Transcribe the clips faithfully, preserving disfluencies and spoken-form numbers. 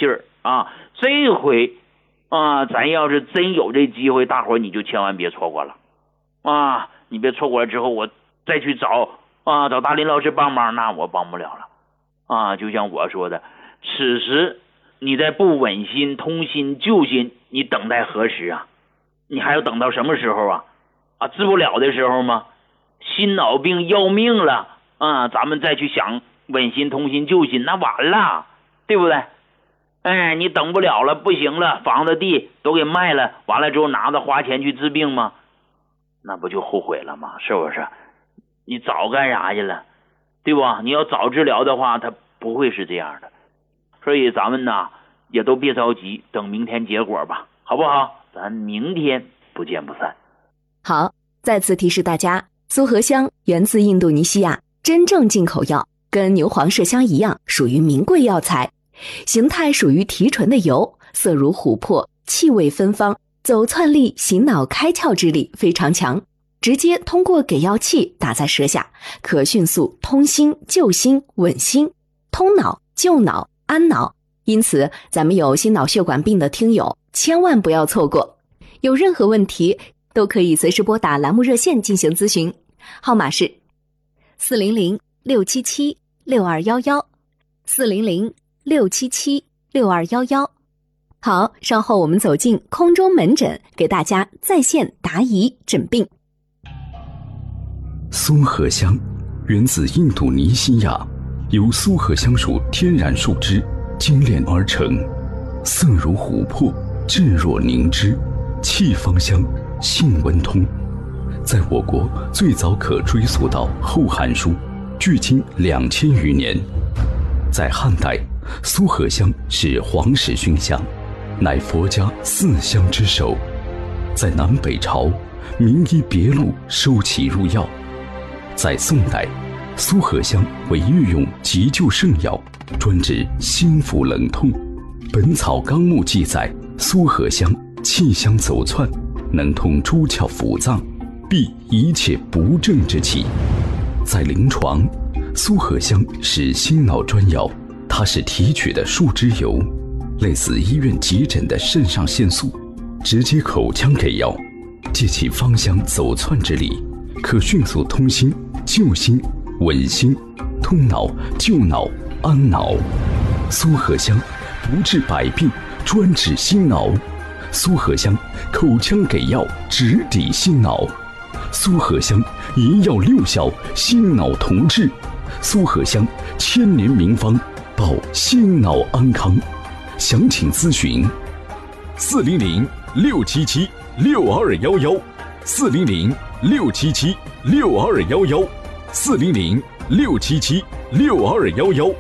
信儿啊。这回啊，咱要是真有这机会，大伙儿你就千万别错过了啊！你别错过了之后，我再去找啊找大林老师帮忙，那我帮不了了啊。就像我说的，此时你在不稳心、通心、救心，你等待何时啊？你还要等到什么时候啊？啊，治不了的时候吗？心脑病要命了啊！咱们再去想稳心、通心、救心，那完了，对不对？哎，你等不了了，不行了，房子地都给卖了，完了之后拿着花钱去治病吗？那不就后悔了吗？是不是？你早干啥去了，对不？你要早治疗的话，它不会是这样的。所以咱们呢也都别着急，等明天结果吧，好不好？咱明天不见不散。 好，再次提示大家，苏合香源自印度尼西亚，真正进口药，跟牛黄麝香一样，属于名贵药材。形态属于提纯的油，色如琥珀，气味芬芳，走窜力、醒脑开窍之力非常强，直接通过给药器打在舌下，可迅速通心、救心、稳心、通脑、救脑、安脑。因此，咱们有心脑血管病的听友千万不要错过。有任何问题都可以随时拨打栏目热线进行咨询，号码是四零零六七七六二一一四零零六七七六二一一。好，稍后我们走进空中门诊，给大家在线答疑诊病。 苏合香源自印度尼西亚，由苏合香属天然树脂精炼而成，色如琥珀，质若凝脂，气芳香，性温通。在我国最早可追溯到《后汉书》，距今两千余年。在汉代，苏合香是皇室熏香，乃佛家四香之首。在南北朝，名医别录收其入药。在宋代，苏合香为御用急救圣药，专治心腹冷痛。《本草纲目》记载，苏合香气香走窜，能通诸窍腑脏，避一切不正之气。在临床，苏合香是心脑专药，它是提取的树脂油，类似医院急诊的肾上腺素，直接口腔给药，借其芳香走窜之力，可迅速通心、救心、稳心、通脑、救脑、安脑。苏合香不治百病，专治心脑。苏合香口腔给药，直抵心脑。苏合香一药六效，心脑同治。苏合香千年名方，保心脑安康。详情咨询四零零六七七六二一一四零零六七七六二一一四零零六七七六二一一。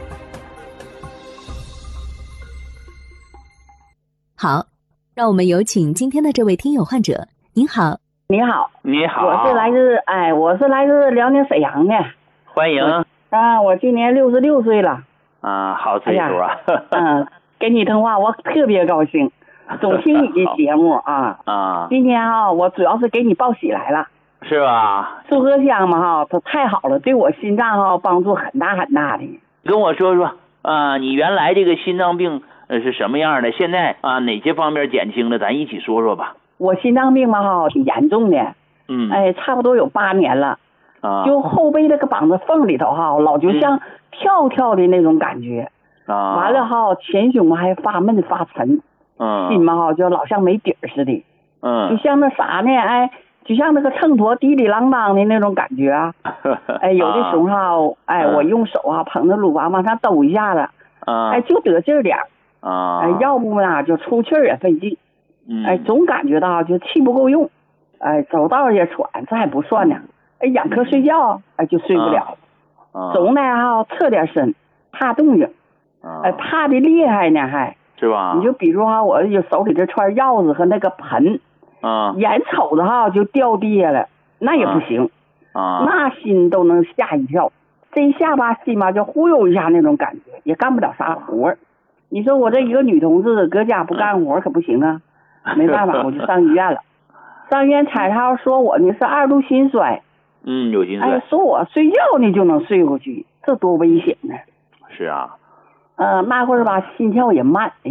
好，让我们有请今天的这位听友患者。您好。 你好。 你好。 我是来自哎，我是来自辽宁沈阳的。 欢迎。 啊，我今年六十六岁了。 啊，好岁数啊。 哎、嗯，跟你通话我特别高兴，总听你的节目啊。 啊。 今天啊，我主要是给你报喜来了。 是吧？ 苏合香嘛哈，它太好了，对我心脏哈帮助很大很大的。 跟我说说啊，你原来这个心脏病呃是什么样的？现在啊哪些方面减轻了？咱一起说说吧。 我心脏病嘛哈挺严重的， 嗯， 哎，差不多有八年了。 啊。 就后背那个膀子缝里头哈，老就像跳跳的那种感觉。 啊。 完了哈，前胸还发闷发沉。 嗯。 心嘛哈就老像没底儿似的。 嗯。 就像那啥呢？哎。就像那个秤砣滴里啷当的那种感觉啊，哎，有的时候哈，哎，我用手啊捧着乳房往上抖一下子， 啊， 哎，就得劲儿点儿， 啊， 哎，要不呢就出气儿也费劲， 嗯， 哎，总感觉到就气不够用，哎，走道也喘，这还不算呢，哎，眼科睡觉，哎，就睡不了， 啊， 总呢哈侧点身，怕动静，哎，怕的厉害呢还， 是吧？ 你就比如哈，我有手里这串钥匙和那个盆。 啊， 眼瞅着哈就掉地下了，那也不行， 啊， 那心都能吓一跳，这一下吧心嘛就忽悠一下那种感觉，也干不了啥活。你说我这一个女同志搁家不干活可不行啊，没办法我就上医院了，上医院彩超说我呢是二度心衰， 嗯，有心衰， 哎，说我睡觉呢就能睡过去，这多危险呢。 是啊， 呃，那会儿吧心跳也慢。